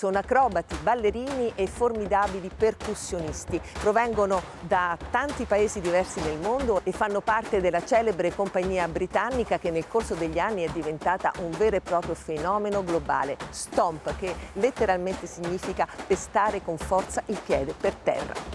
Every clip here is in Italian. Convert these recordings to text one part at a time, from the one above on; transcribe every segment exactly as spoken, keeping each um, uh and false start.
Sono acrobati, ballerini e formidabili percussionisti. Provengono da tanti paesi diversi nel mondo e fanno parte della celebre compagnia britannica che nel corso degli anni è diventata un vero e proprio fenomeno globale. Stomp, che letteralmente significa pestare con forza il piede per terra.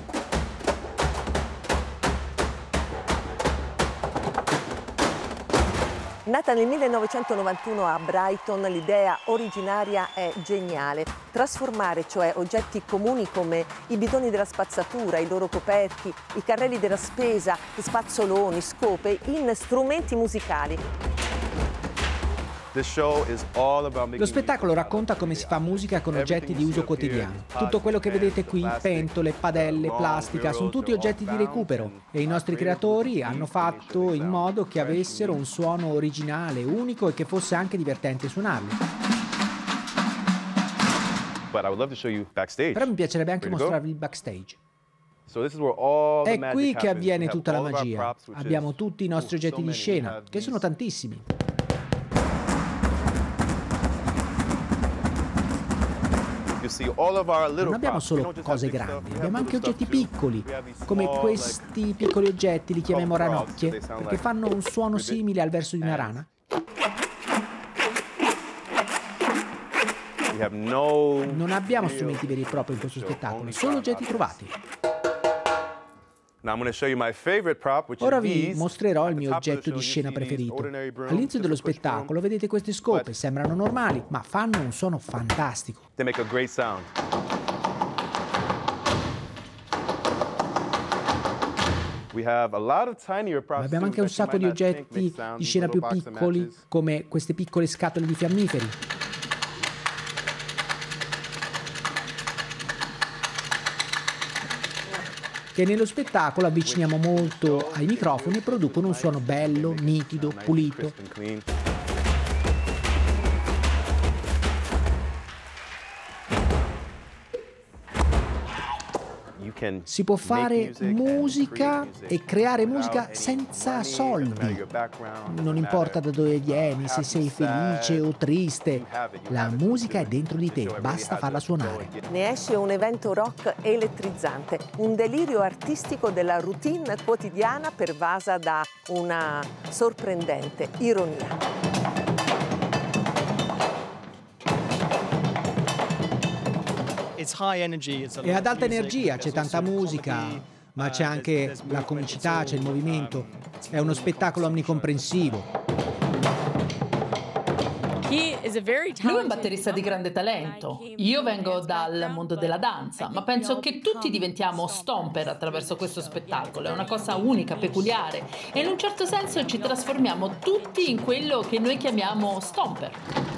Nata nel millenovecentonovantuno a Brighton, l'idea originaria è geniale. Trasformare cioè oggetti comuni come i bidoni della spazzatura, i loro coperchi, i carrelli della spesa, spazzoloni, scope, in strumenti musicali. Lo spettacolo racconta come si fa musica con oggetti di uso quotidiano. Tutto quello che vedete qui, pentole, padelle, plastica, sono tutti oggetti di recupero e i nostri creatori hanno fatto in modo che avessero un suono originale, unico e che fosse anche divertente suonarli. Però mi piacerebbe anche mostrarvi il backstage. È qui che avviene tutta la magia. Abbiamo tutti i nostri oggetti di scena, che sono tantissimi. Non abbiamo solo cose grandi, abbiamo anche oggetti piccoli, come questi piccoli oggetti, li chiamiamo ranocchie, perché fanno un suono simile al verso di una rana. Non abbiamo strumenti veri e propri in questo spettacolo, solo oggetti trovati. Ora vi mostrerò il mio oggetto di scena preferito. All'inizio dello spettacolo vedete queste scope, sembrano normali, ma fanno un suono fantastico. Ma abbiamo anche un sacco di oggetti di scena più piccoli, come queste piccole scatole di fiammiferi. Che nello spettacolo avviciniamo molto ai microfoni e producono un suono bello, nitido, pulito. Si può fare musica e creare musica senza soldi. Non importa da dove vieni, se sei felice o triste, la musica è dentro di te, basta farla suonare. Ne esce un evento rock elettrizzante, un delirio artistico della routine quotidiana pervasa da una sorprendente ironia. È ad alta energia, c'è tanta musica, ma c'è anche la comicità, c'è il movimento. È uno spettacolo omnicomprensivo. Lui è un batterista di grande talento. Io vengo dal mondo della danza, ma penso che tutti diventiamo stomper attraverso questo spettacolo. È una cosa unica, peculiare, e in un certo senso ci trasformiamo tutti in quello che noi chiamiamo stomper.